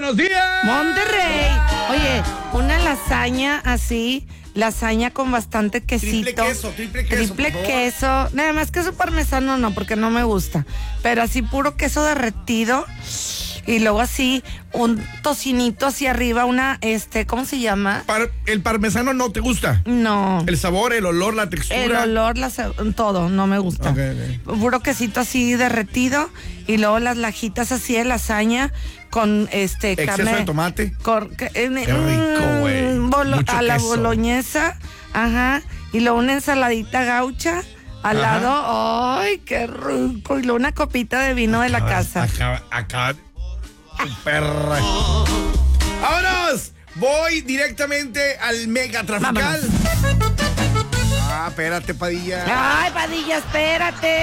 buenos días. Monterrey. Oye, una lasaña así, lasaña con bastante quesito. Triple queso. Triple queso. Nada más queso parmesano no, porque no me gusta. Pero así puro queso derretido. Y luego así, un tocinito hacia arriba, ¿cómo se llama? ¿El parmesano no te gusta? No. El sabor, el olor, la textura. El olor, todo, no me gusta. Okay. Puro quesito así derretido. Y luego las lajitas así de lasaña con exceso carne. de tomate. Qué rico, güey. A la queso. boloñesa. Ajá. Y luego una ensaladita gaucha. Al lado, ¡ay, qué rico! Y luego una copita de vino de la casa. Acá. Perra. ¡Vámonos! Voy directamente al mega trafical. Vámonos. Espérate, Padilla. ¡Ay, Padilla, espérate!